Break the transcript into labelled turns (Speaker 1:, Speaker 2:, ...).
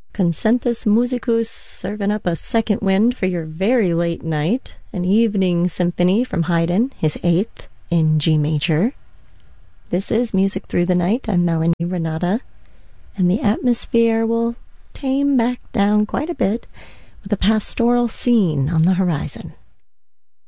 Speaker 1: Concentus Musicus serving up a second wind for your very late night, an evening symphony from Haydn, his 8th, in G major. This is Music Through the Night. I'm Melanie Renata, and the atmosphere will tame back down quite a bit with a pastoral scene on the horizon.